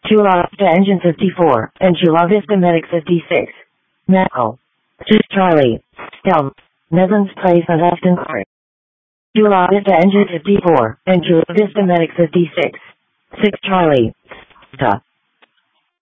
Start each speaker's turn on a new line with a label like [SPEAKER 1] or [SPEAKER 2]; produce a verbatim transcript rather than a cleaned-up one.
[SPEAKER 1] Chula Vista Engine fifty-four, and Chula Vista Medic fifty-six. Metal. six Charlie. Stelm. Netherlands Place and Afton Court. Chula Vista Engine fifty-four, and Chula Vista Medic fifty-six. six Charlie. Sta.